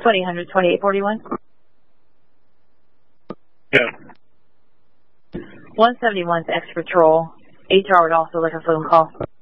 2000 2841. Yeah. 171's X Patrol. HR would also like a phone call.